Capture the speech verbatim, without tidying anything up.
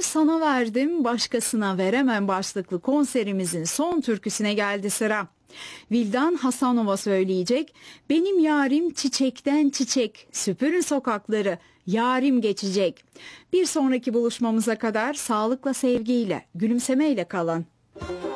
Gönlümü sana verdim, başkasına veremem başlıklı konserimizin son türküsüne geldi sıra. Vildan Hasanova söyleyecek. Benim yarim çiçekten çiçek, süpürün sokakları, yarim geçecek. Bir sonraki buluşmamıza kadar sağlıkla, sevgiyle, gülümsemeyle kalın.